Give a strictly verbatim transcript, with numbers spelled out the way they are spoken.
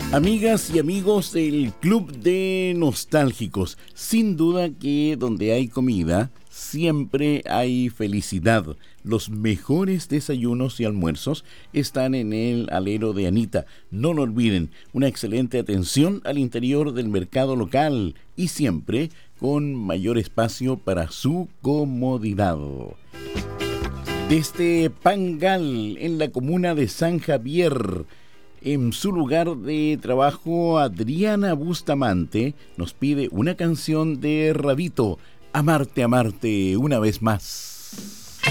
Amigas y amigos del Club de Nostálgicos, sin duda que donde hay comida, siempre hay felicidad. Los mejores desayunos y almuerzos están en el alero de Anita. No lo olviden, una excelente atención al interior del mercado local y siempre con mayor espacio para su comodidad. Desde Pangal, en la comuna de San Javier, en su lugar de trabajo, Adriana Bustamante nos pide una canción de Rabito, Amarte, amarte, una vez más.